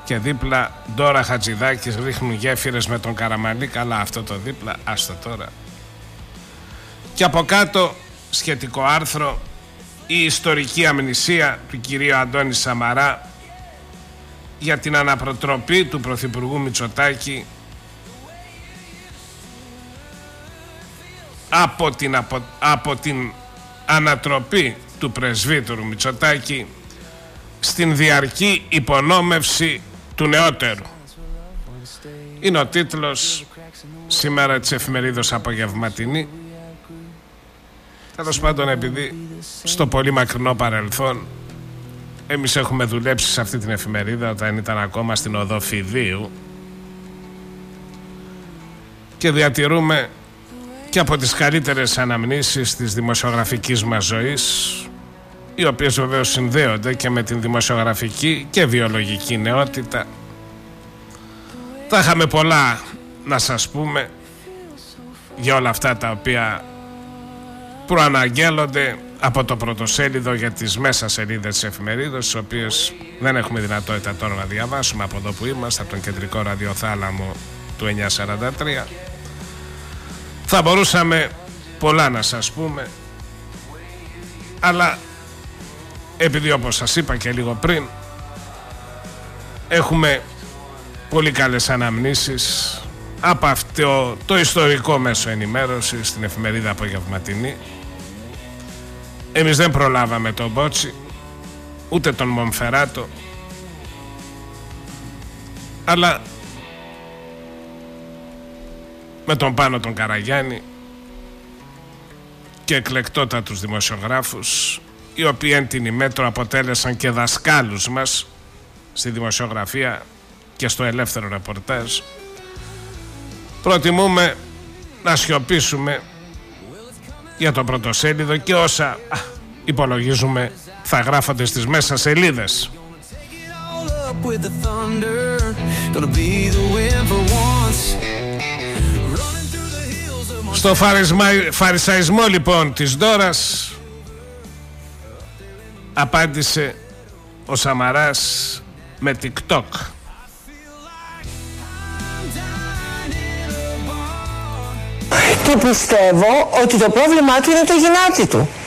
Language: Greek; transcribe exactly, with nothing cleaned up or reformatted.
και δίπλα Ντόρα Χατζηδάκης ρίχνουν γέφυρες με τον Καραμανλή. Καλά, αυτό το δίπλα, άστο τώρα. Και από κάτω σχετικό άρθρο, η ιστορική αμνησία του κυρίου Αντώνη Σαμαρά για την αναπροτροπή του Πρωθυπουργού Μητσοτάκη από την, από, από την ανατροπή του πρεσβύτερου Μητσοτάκη στην διαρκή υπονόμευση του νεότερου. Είναι ο τίτλος σήμερα της εφημερίδος Απογευματινή. Τέλος πάντων, επειδή στο πολύ μακρινό παρελθόν εμείς έχουμε δουλέψει σε αυτή την εφημερίδα όταν ήταν ακόμα στην οδό Φιδίου και διατηρούμε και από τις καλύτερες αναμνήσεις της δημοσιογραφικής μας ζωής, οι οποίες βεβαίως συνδέονται και με την δημοσιογραφική και βιολογική νεότητα. Θα είχαμε πολλά να σας πούμε για όλα αυτά τα οποία προαναγγέλλονται από το πρωτοσέλιδο για τις μέσα σελίδες της εφημερίδας, τις οποίες δεν έχουμε δυνατότητα τώρα να διαβάσουμε από εδώ που είμαστε, από τον κεντρικό ραδιοθάλαμο του εννιακόσια σαράντα τρία. Θα μπορούσαμε πολλά να σας πούμε, αλλά επειδή, όπως σας είπα και λίγο πριν, έχουμε πολύ καλές αναμνήσεις από αυτό το ιστορικό μέσο ενημέρωσης, στην εφημερίδα Απογευματινή. Εμείς δεν προλάβαμε τον Μπότσι ούτε τον Μονφεράτο, αλλά με τον Πάνο τον Καραγιάννη και εκλεκτότατους δημοσιογράφους, οι οποίοι εν την ημέτρο αποτέλεσαν και δασκάλους μας στη δημοσιογραφία και στο ελεύθερο ρεπορτάζ, προτιμούμε να σιωπήσουμε για το πρωτοσέλιδο και όσα α, υπολογίζουμε θα γράφονται στις μέσα σελίδες. Στο φαρισμα... φαρισαϊσμό λοιπόν της Ντόρας απάντησε ο Σαμαράς με TikTok. Και πιστεύω ότι το πρόβλημά του είναι το γυνάτι του.